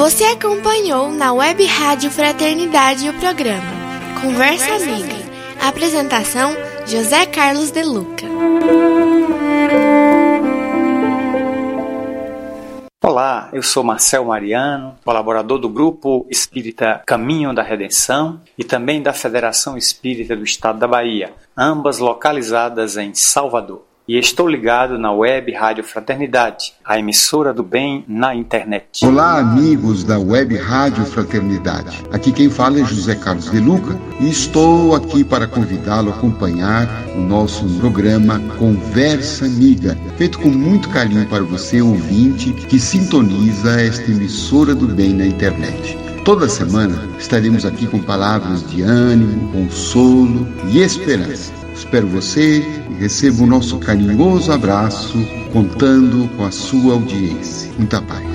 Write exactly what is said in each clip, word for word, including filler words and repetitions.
Você acompanhou na Web Rádio Fraternidade o programa Conversa Amiga. Apresentação: José Carlos de Luca. Olá, eu sou Marcel Mariano, colaborador do Grupo Espírita Caminho da Redenção e também da Federação Espírita do Estado da Bahia, ambas localizadas em Salvador. E estou ligado na Web Rádio Fraternidade, a emissora do bem na internet. Olá, amigos da Web Rádio Fraternidade. Aqui quem fala é José Carlos de Luca e estou aqui para convidá-lo a acompanhar o nosso programa Conversa Amiga, feito com muito carinho para você, ouvinte, que sintoniza esta emissora do bem na internet. Toda semana estaremos aqui com palavras de ânimo, consolo e esperança. Espero você e receba o nosso carinhoso abraço, contando com a sua audiência. Muita paz.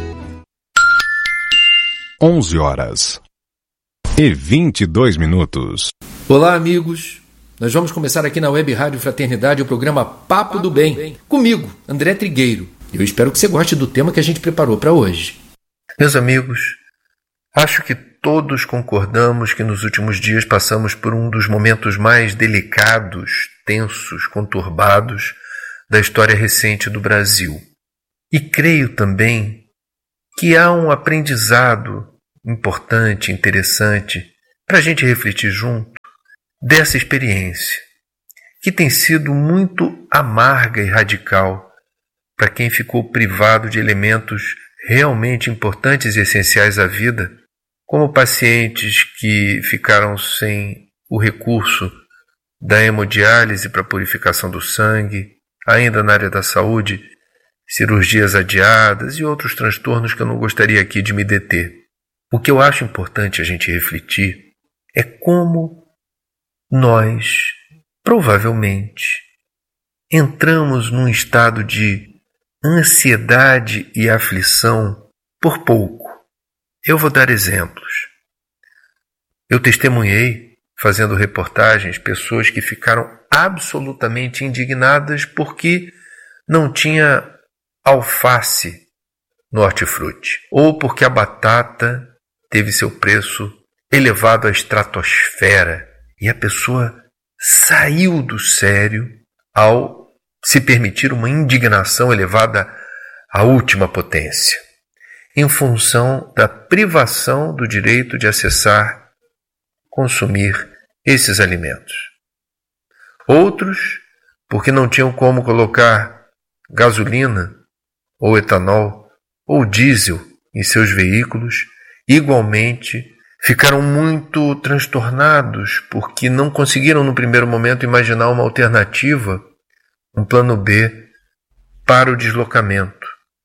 onze horas e vinte e dois minutos. Olá, amigos. Nós vamos começar aqui na Web Rádio Fraternidade o programa Papo do Bem. Comigo, André Trigueiro. Eu espero que você goste do tema que a gente preparou para hoje. Meus amigos, acho que todos concordamos que nos últimos dias passamos por um dos momentos mais delicados, tensos, conturbados da história recente do Brasil. E creio também que há um aprendizado importante, interessante, para a gente refletir junto dessa experiência, que tem sido muito amarga e radical para quem ficou privado de elementos realmente importantes e essenciais à vida, como pacientes que ficaram sem o recurso da hemodiálise para purificação do sangue, ainda na área da saúde, cirurgias adiadas e outros transtornos que eu não gostaria aqui de me deter. O que eu acho importante a gente refletir é como nós, provavelmente, entramos num estado de ansiedade e aflição por pouco. Eu vou dar exemplos. Eu testemunhei, fazendo reportagens, pessoas que ficaram absolutamente indignadas porque não tinha alface no hortifruti, ou porque a batata teve seu preço elevado à estratosfera e a pessoa saiu do sério ao se permitir uma indignação elevada à última potência, em função da privação do direito de acessar, consumir esses alimentos. Outros, porque não tinham como colocar gasolina, ou etanol, ou diesel em seus veículos, igualmente ficaram muito transtornados porque não conseguiram no primeiro momento imaginar uma alternativa, um plano B para o deslocamento.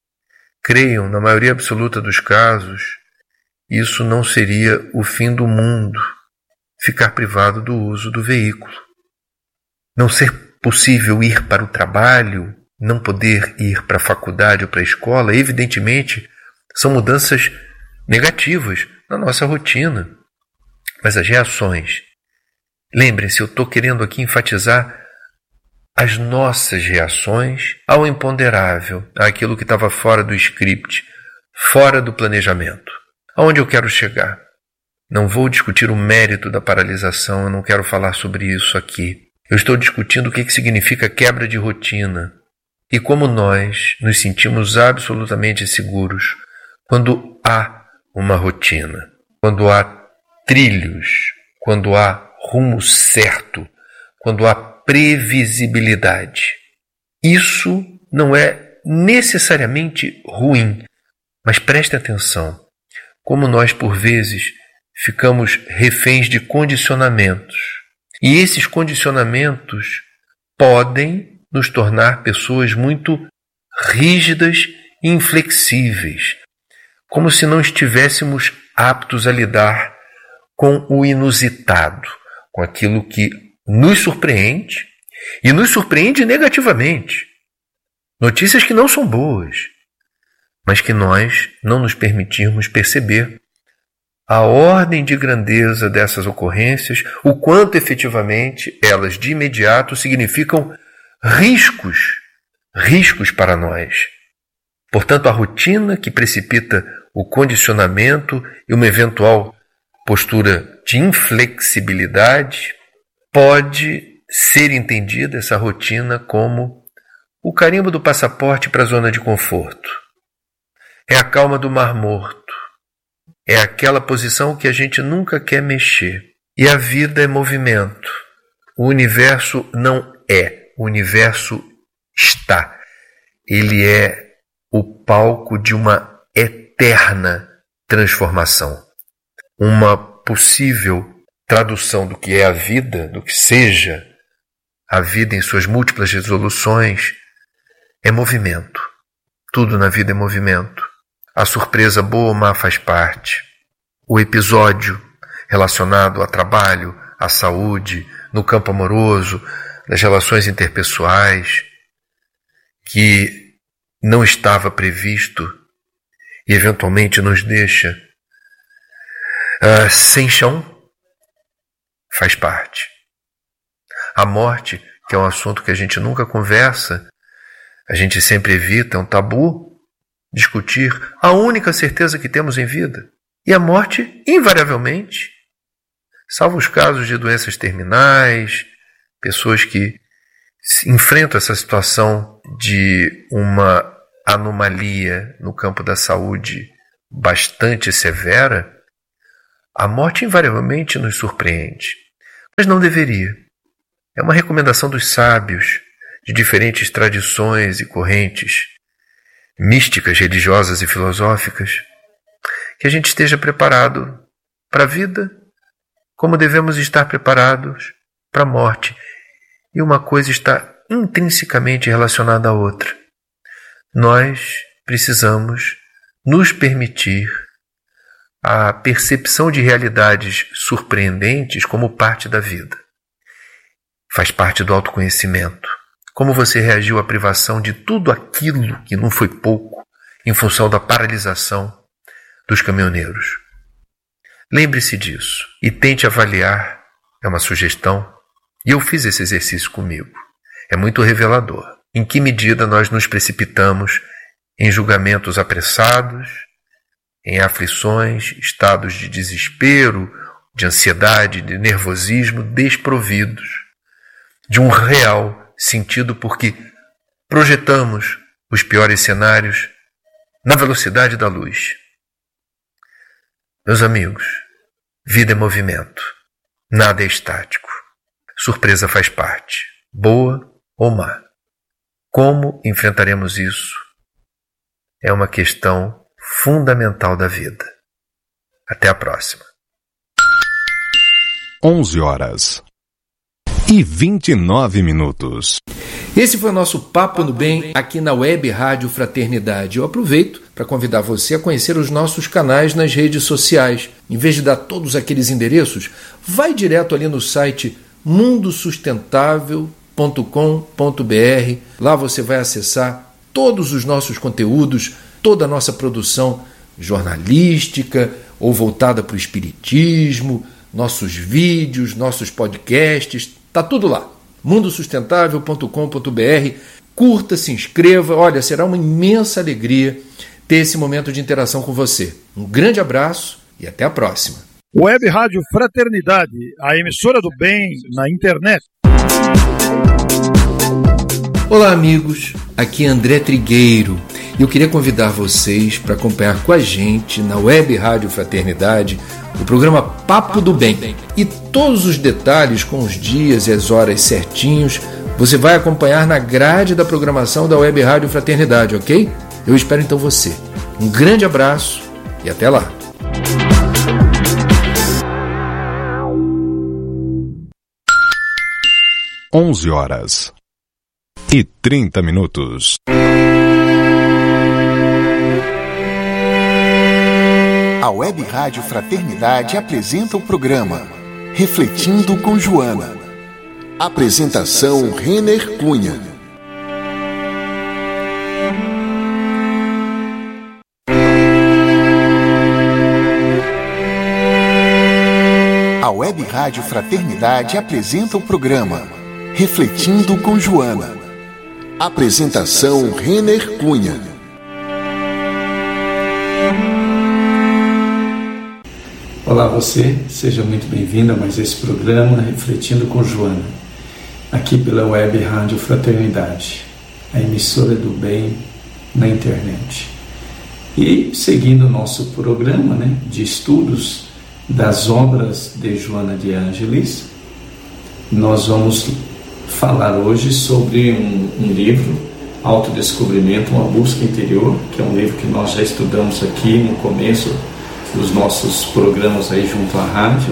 Creiam, na maioria absoluta dos casos, isso não seria o fim do mundo, ficar privado do uso do veículo. Não ser possível ir para o trabalho, não poder ir para a faculdade ou para a escola, evidentemente, são mudanças negativas na nossa rotina. Mas as reações, lembrem-se, eu estou querendo aqui enfatizar as nossas reações ao imponderável, àquilo que estava fora do script, fora do planejamento. Aonde eu quero chegar? Não vou discutir o mérito da paralisação, eu não quero falar sobre isso aqui. Eu estou discutindo o que significa quebra de rotina e como nós nos sentimos absolutamente seguros quando há uma rotina, quando há trilhos, quando há rumo certo, quando há previsibilidade. Isso não é necessariamente ruim, mas preste atenção, como nós por vezes ficamos reféns de condicionamentos. E esses condicionamentos podem nos tornar pessoas muito rígidas e inflexíveis, como se não estivéssemos aptos a lidar com o inusitado, com aquilo que nos surpreende, e nos surpreende negativamente. Notícias que não são boas, mas que nós não nos permitirmos perceber a ordem de grandeza dessas ocorrências, o quanto efetivamente elas de imediato significam riscos, riscos para nós. Portanto, a rotina que precipita o condicionamento e uma eventual postura de inflexibilidade, pode ser entendida essa rotina como o carimbo do passaporte para a zona de conforto. É a calma do Mar Morto. É aquela posição que a gente nunca quer mexer. E a vida é movimento. O universo não é, o universo está. Ele é o palco de uma eterna transformação. Uma possível tradução do que é a vida, do que seja a vida em suas múltiplas resoluções, é movimento. Tudo na vida é movimento. A surpresa boa ou má faz parte. O episódio relacionado a trabalho, à saúde, no campo amoroso, das relações interpessoais, que não estava previsto e eventualmente nos deixa uh, sem chão, faz parte. A morte, que é um assunto que a gente nunca conversa, a gente sempre evita, é um tabu, discutir a única certeza que temos em vida. E a morte, invariavelmente, salvo os casos de doenças terminais, pessoas que enfrentam essa situação de uma anomalia no campo da saúde bastante severa, a morte invariavelmente nos surpreende. Mas não deveria. É uma recomendação dos sábios, de diferentes tradições e correntes místicas, religiosas e filosóficas, que a gente esteja preparado para a vida como devemos estar preparados para a morte. E uma coisa está intrinsecamente relacionada à outra. Nós precisamos nos permitir a percepção de realidades surpreendentes como parte da vida. Faz parte do autoconhecimento. Como você reagiu à privação de tudo aquilo que não foi pouco em função da paralisação dos caminhoneiros. Lembre-se disso e tente avaliar, é uma sugestão, e eu fiz esse exercício comigo. É muito revelador. Em que medida nós nos precipitamos em julgamentos apressados, em aflições, estados de desespero, de ansiedade, de nervosismo desprovidos de um real sentido, porque projetamos os piores cenários na velocidade da luz. Meus amigos, vida é movimento, nada é estático. Surpresa faz parte, boa ou má. Como enfrentaremos isso é uma questão fundamental da vida. Até a próxima. onze horas e vinte e nove minutos. Esse foi o nosso Papo no Bem aqui na Web Rádio Fraternidade. Eu aproveito para convidar você a conhecer os nossos canais nas redes sociais. Em vez de dar todos aqueles endereços, vai direto ali no site mundo sustentável ponto com ponto b r. Lá você vai acessar todos os nossos conteúdos, toda a nossa produção jornalística ou voltada para o espiritismo, nossos vídeos, nossos podcasts, está tudo lá. mundo sustentável ponto com ponto b r. Curta, se inscreva. Olha, será uma imensa alegria ter esse momento de interação com você. Um grande abraço e até a próxima. Web Rádio Fraternidade, a emissora do bem na internet. Olá, amigos. Aqui é André Trigueiro e eu queria convidar vocês para acompanhar com a gente na Web Rádio Fraternidade o programa Papo do Bem. E todos os detalhes com os dias e as horas certinhos você vai acompanhar na grade da programação da Web Rádio Fraternidade, ok? Eu espero então você. Um grande abraço e até lá. onze horas e trinta minutos. A Web Rádio Fraternidade apresenta o programa Refletindo com Joana. Apresentação Renner Cunha. A Web Rádio Fraternidade apresenta o programa Refletindo com Joana. Apresentação Renner Cunha. Olá você, seja muito bem-vindo a mais esse programa Refletindo com Joana, aqui pela Web Rádio Fraternidade, a emissora do bem na internet. E seguindo o nosso programa, né, de estudos das obras de Joana de Ângelis, nós vamos falar hoje sobre um, um livro, Autodescobrimento, uma busca interior, que é um livro que nós já estudamos aqui no começo dos nossos programas aí junto à rádio.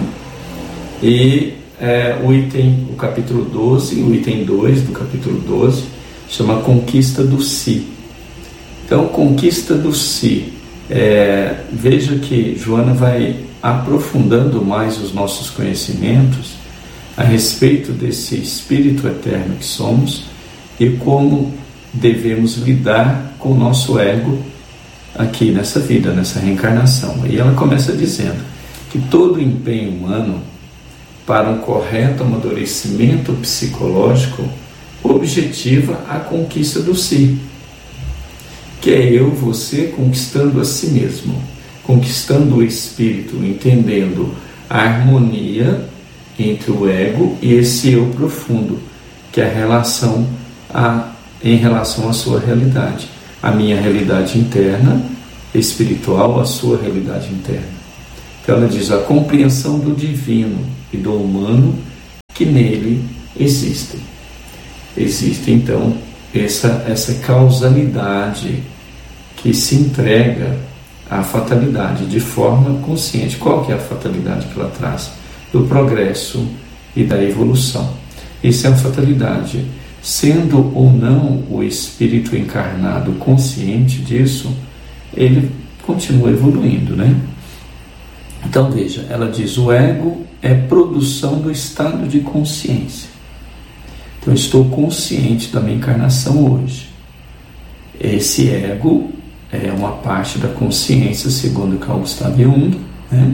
E é, o item, o capítulo doze, o item dois do capítulo doze, chama Conquista do Si. Então, Conquista do Si. É, veja que Joana vai aprofundando mais os nossos conhecimentos a respeito desse espírito eterno que somos e como devemos lidar com o nosso ego aqui nessa vida, nessa reencarnação. E ela começa dizendo que todo empenho humano para um correto amadurecimento psicológico objetiva a conquista do si, que é eu, você, conquistando a si mesmo, conquistando o espírito, entendendo a harmonia entre o ego e esse eu profundo, que é a relação a, em relação à sua realidade. A minha realidade interna, espiritual, a sua realidade interna. Então ela diz a compreensão do divino e do humano que nele existem. Existe então essa, essa causalidade que se entrega à fatalidade de forma consciente. Qual que é a fatalidade que ela traz? Do progresso e da evolução. Isso é a fatalidade. Sendo ou não o espírito encarnado consciente disso, ele continua evoluindo, né? Então veja, ela diz, o ego é produção do estado de consciência. Então eu estou consciente da minha encarnação hoje. Esse ego é uma parte da consciência, segundo Carl Gustav Jung, né?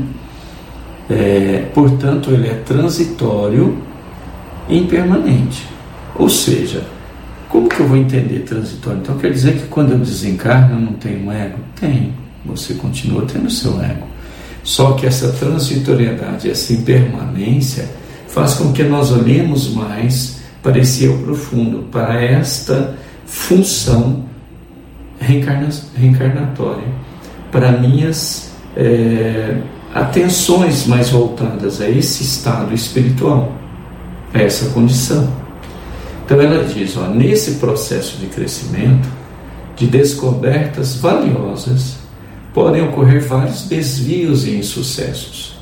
É, portanto, ele é transitório e impermanente. Ou seja, como que eu vou entender transitório? Então quer dizer que quando eu desencarno eu não tenho ego? Tenho, você continua tendo seu ego. Só que essa transitoriedade, essa impermanência faz com que nós olhemos mais para esse eu profundo, para esta função reencarna, reencarnatória, para minhas é, atenções mais voltadas a esse estado espiritual, a essa condição. Então ela diz, ó, nesse processo de crescimento, de descobertas valiosas, podem ocorrer vários desvios e insucessos,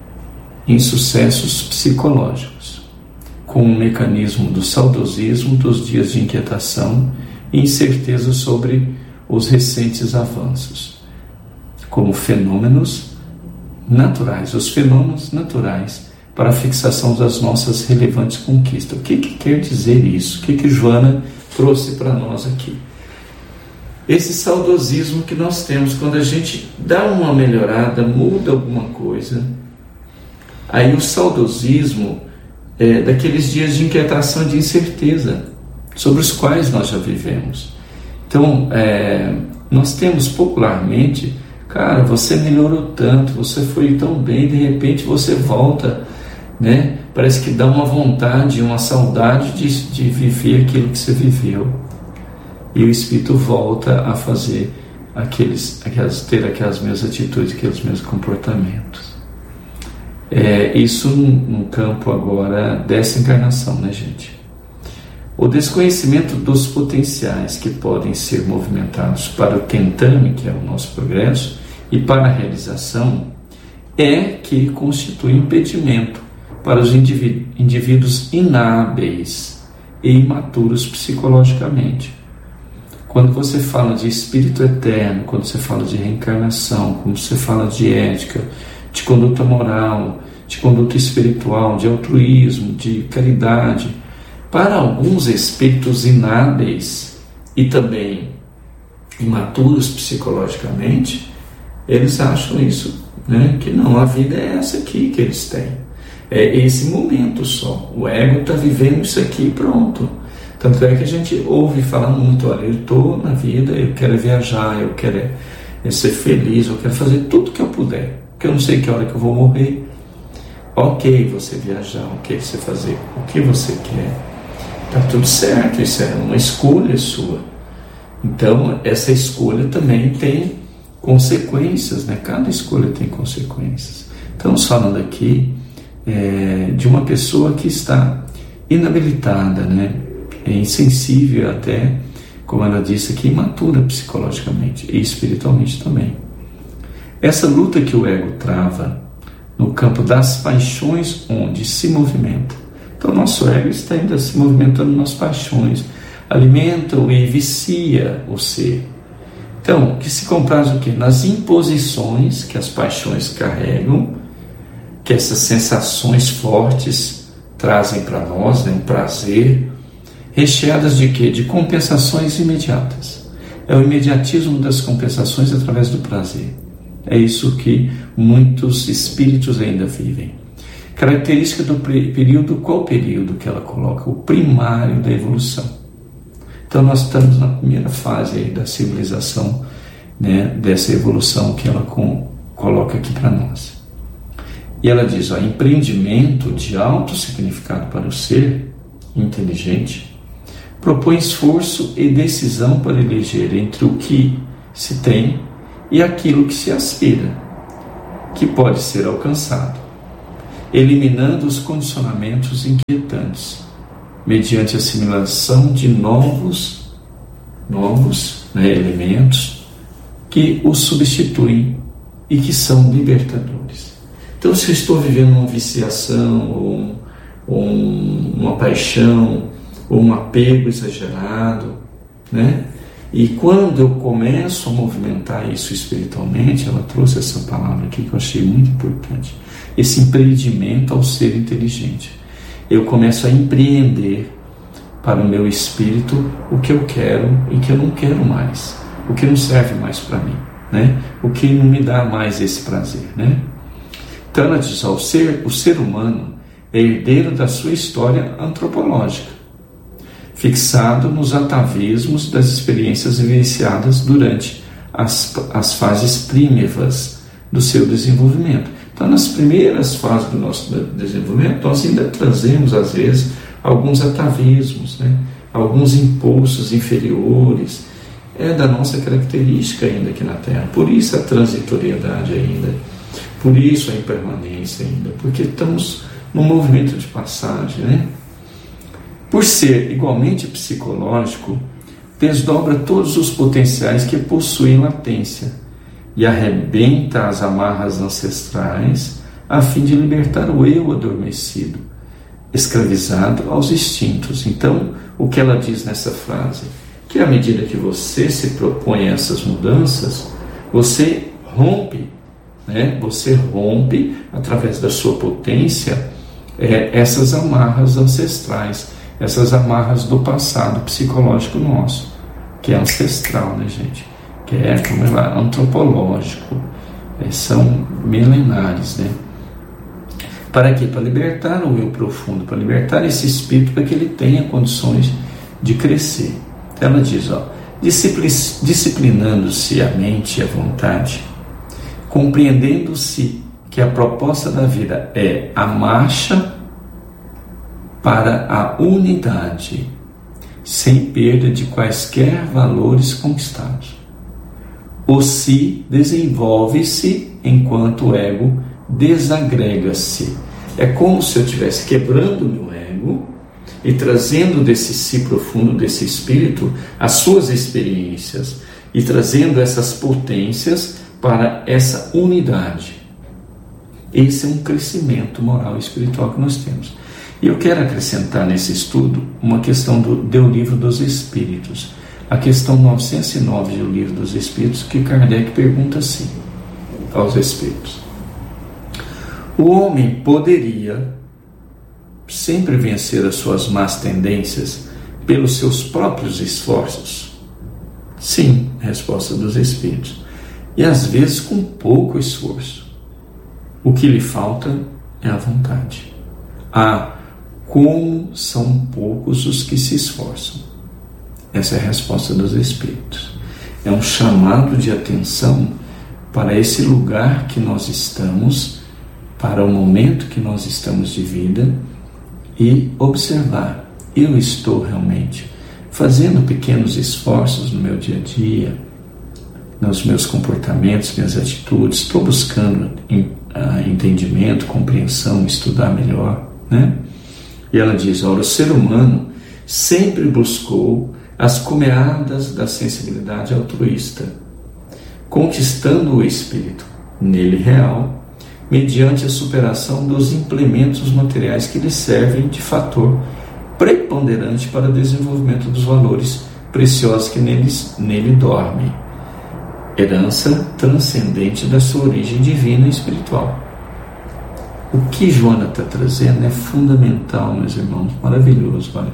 insucessos psicológicos, com o mecanismo do saudosismo dos dias de inquietação e incerteza sobre os recentes avanços, como fenômenos naturais, os fenômenos naturais para a fixação das nossas relevantes conquistas. O que, que quer dizer isso? O que, que Joana trouxe para nós aqui? Esse saudosismo que nós temos, quando a gente dá uma melhorada, muda alguma coisa, aí o saudosismo é daqueles dias de inquietação e de incerteza, sobre os quais nós já vivemos. Então, é, nós temos popularmente, cara, você melhorou tanto, você foi tão bem, de repente você volta, né? Parece que dá uma vontade, uma saudade de, de viver aquilo que você viveu. E o espírito volta a fazer aqueles, aquelas, ter aquelas mesmas atitudes, aqueles mesmos comportamentos. É, isso no campo agora dessa encarnação, né, gente? O desconhecimento dos potenciais que podem ser movimentados para o tentame, que é o nosso progresso, e para a realização, é que constitui impedimento para os indiví- indivíduos inábeis e imaturos psicologicamente. Quando você fala de espírito eterno, quando você fala de reencarnação, quando você fala de ética, de conduta moral, de conduta espiritual, de altruísmo, de caridade, para alguns espíritos inábeis e também imaturos psicologicamente, eles acham isso, né? Que não, a vida é essa aqui que eles têm, é esse momento só, o ego está vivendo isso aqui e pronto. Tanto é que a gente ouve falar muito, olha, eu estou na vida, eu quero viajar, eu quero é ser feliz, eu quero fazer tudo que eu puder. porque eu não sei que hora que eu vou morrer. Ok você viajar, ok você fazer o que você quer, está tudo certo, isso é uma escolha sua. Então essa escolha também tem consequências, né? Cada escolha tem consequências. Estamos falando aqui é, de uma pessoa que está inabilitada, né? É insensível até, como ela disse aqui, imatura psicologicamente e espiritualmente também. Essa luta que o ego trava no campo das paixões, onde se movimenta. Então, nosso ego está ainda se movimentando nas paixões, alimenta-o e vicia o ser. Então, que se compraz o quê? Nas imposições que as paixões carregam, que essas sensações fortes trazem para nós, né, um prazer, recheadas de quê? De compensações imediatas. É o imediatismo das compensações através do prazer. É isso que muitos espíritos ainda vivem. Característica do período, qual período que ela coloca? O primário da evolução. Então nós estamos na primeira fase aí da civilização, né, dessa evolução que ela com, coloca aqui para nós. E ela diz, ó, empreendimento de alto significado para o ser inteligente propõe esforço e decisão para eleger entre o que se tem e aquilo que se aspira, que pode ser alcançado, eliminando os condicionamentos inquietantes, mediante a assimilação de novos, novos né, elementos que os substituem e que são libertadores. Então, se eu estou vivendo uma viciação, ou, um, ou um, uma paixão, ou um apego exagerado, né? E quando eu começo a movimentar isso espiritualmente, ela trouxe essa palavra aqui que eu achei muito importante, esse empreendimento ao ser inteligente. Eu começo a empreender para o meu espírito o que eu quero e que eu não quero mais, o que não serve mais para mim, né? O que não me dá mais esse prazer, né? Então ela diz, ó, o ser, o ser humano é herdeiro da sua história antropológica, fixado nos atavismos das experiências vivenciadas durante as, as fases primevas do seu desenvolvimento. Então, nas primeiras fases do nosso desenvolvimento, nós ainda trazemos, às vezes, alguns atavismos, né? Alguns impulsos inferiores. É da nossa característica ainda aqui na Terra. Por isso a transitoriedade ainda, por isso a impermanência ainda, porque estamos num movimento de passagem, né? Por ser igualmente psicológico, desdobra todos os potenciais que possui em latência e arrebenta as amarras ancestrais a fim de libertar o eu adormecido, escravizado aos instintos. Então, o que ela diz nessa frase? Que à medida que você se propõe a essas mudanças, você rompe, né? Você rompe, através da sua potência, é, essas amarras ancestrais, essas amarras do passado psicológico nosso, que é ancestral, né, gente? Que é, como ela, antropológico, é, são milenares, né? Para quê? Para libertar o eu profundo, para libertar esse espírito, para que ele tenha condições de crescer. Ela diz, ó, disciplinando-se a mente e a vontade, compreendendo-se que a proposta da vida é a marcha para a unidade, sem perda de quaisquer valores conquistados. O si desenvolve-se enquanto o ego desagrega-se. É como se eu estivesse quebrando o meu ego e trazendo desse si profundo, desse espírito, as suas experiências e trazendo essas potências para essa unidade. Esse é um crescimento moral e espiritual que nós temos. E eu quero acrescentar nesse estudo uma questão do, do Livro dos Espíritos, a questão novecentos e nove do Livro dos Espíritos, que Kardec pergunta assim aos Espíritos: o homem poderia sempre vencer as suas más tendências pelos seus próprios esforços? Sim, resposta dos Espíritos, e às vezes com pouco esforço. O que lhe falta é a vontade. Ah, como são poucos os que se esforçam. Essa é a resposta dos Espíritos. É um chamado de atenção para esse lugar que nós estamos, para o momento que nós estamos de vida e observar, eu estou realmente fazendo pequenos esforços no meu dia a dia, nos meus comportamentos, minhas atitudes, estou buscando entendimento, compreensão, estudar melhor, né? E ela diz, ora, o ser humano sempre buscou as comeadas da sensibilidade altruísta, conquistando o espírito nele real, mediante a superação dos implementos materiais que lhe servem de fator preponderante para o desenvolvimento dos valores preciosos que neles, nele dormem, herança transcendente da sua origem divina e espiritual. O que Joana está trazendo é fundamental, meus irmãos, maravilhoso. Olha,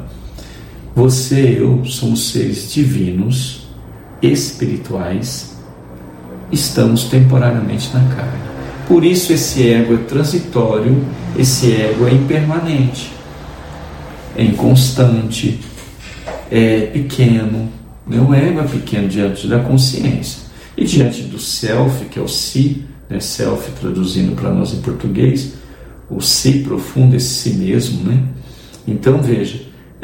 você e eu somos seres divinos, espirituais, estamos temporariamente na carne. Por isso esse ego é transitório, esse ego é impermanente, é inconstante, é pequeno. O ego é pequeno diante da consciência. E diante do self, que é o si, né? Self traduzindo para nós em português, o si profundo, esse si mesmo, né? Então veja,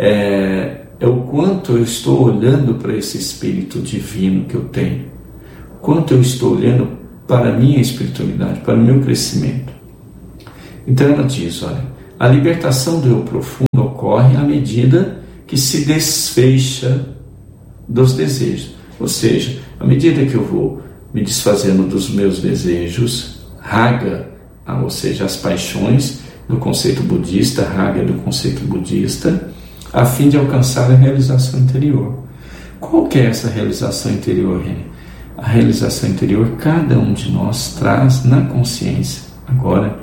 é, é o quanto eu estou olhando para esse espírito divino que eu tenho, quanto eu estou olhando para a minha espiritualidade, para o meu crescimento. Então ela diz, olha, a libertação do eu profundo ocorre à medida que se desfecha dos desejos. Ou seja, à medida que eu vou me desfazendo dos meus desejos, raga, ou seja, as paixões do conceito budista, raga do conceito budista, a fim de alcançar a realização interior. Qual que é essa realização interior, René? A realização interior, cada um de nós traz na consciência, agora,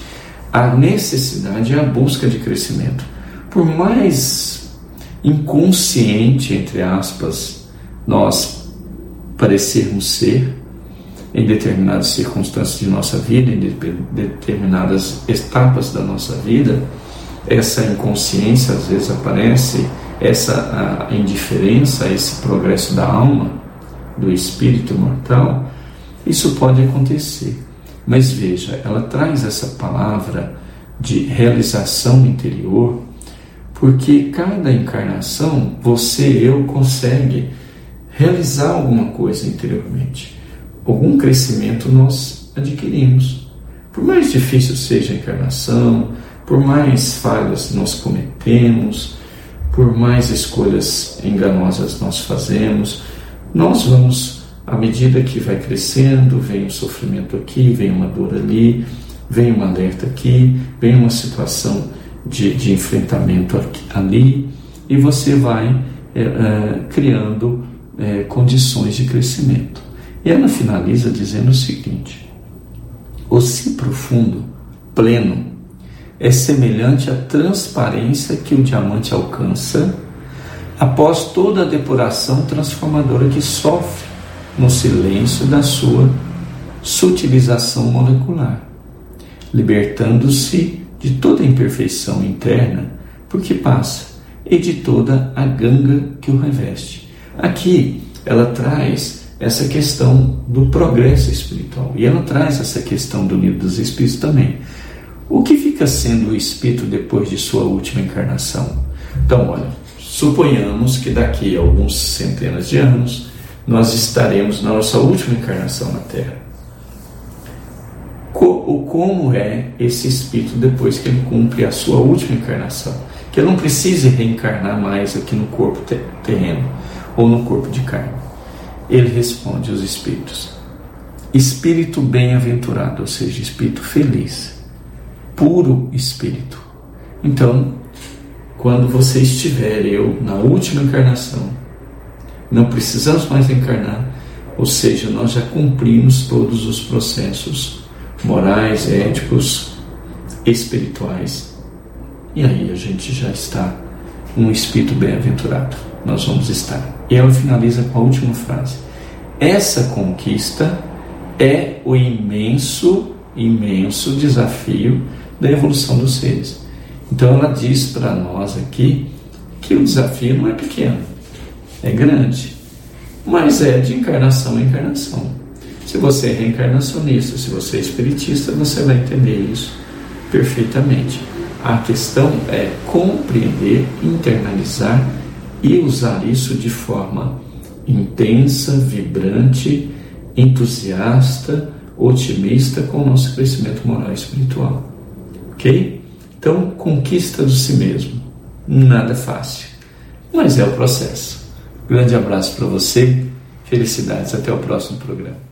a necessidade e a busca de crescimento. Por mais inconsciente, entre aspas, nós parecermos ser, em determinadas circunstâncias de nossa vida, em de, determinadas etapas da nossa vida, essa inconsciência às vezes aparece, essa a indiferença, esse progresso da alma, do espírito imortal, isso pode acontecer. Mas veja, ela traz essa palavra de realização interior, porque cada encarnação, você e eu consegue realizar alguma coisa interiormente. Algum crescimento nós adquirimos. Por mais difícil seja a encarnação, por mais falhas nós cometemos, por mais escolhas enganosas nós fazemos, nós vamos, à medida que vai crescendo, vem um sofrimento aqui, vem uma dor ali, vem um alerta aqui, vem uma situação de, de enfrentamento aqui, ali, e você vai é, é, criando é, condições de crescimento. E ela finaliza dizendo o seguinte: o si profundo, pleno, é semelhante à transparência que o diamante alcança após toda a depuração transformadora que sofre no silêncio da sua sutilização molecular, libertando-se de toda a imperfeição interna por que passa e de toda a ganga que o reveste. Aqui ela traz essa questão do progresso espiritual, e ela traz essa questão do livro dos Espíritos também. O que fica sendo o espírito depois de sua última encarnação? Então, olha, suponhamos que daqui a alguns centenas de anos nós estaremos na nossa última encarnação na Terra. O como é esse espírito depois que ele cumpre a sua última encarnação? Que ele não precise reencarnar mais aqui no corpo terreno ou no corpo de carne. Ele responde aos espíritos: espírito bem-aventurado, ou seja, espírito feliz, puro espírito. Então, quando você estiver, eu, na última encarnação, não precisamos mais encarnar, ou seja, nós já cumprimos todos os processos morais, éticos, espirituais, e aí a gente já está um espírito bem-aventurado. Nós vamos estar. E ela finaliza com a última frase: essa conquista é o imenso, imenso desafio da evolução dos seres. Então ela diz para nós aqui que o desafio não é pequeno, é grande, mas é de encarnação em encarnação. Se você é reencarnacionista, se você é espiritista, você vai entender isso perfeitamente. A questão é compreender, internalizar e usar isso de forma intensa, vibrante, entusiasta, otimista com o nosso crescimento moral e espiritual. Ok? Então, conquista do si mesmo. Nada fácil, mas é o processo. Grande abraço para você, felicidades, até o próximo programa.